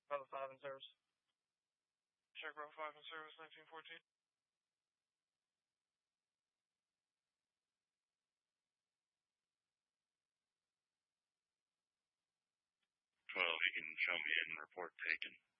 Bravo 5 in service. Check Bravo 5 in service, 1914. Well, you can show me in report taken.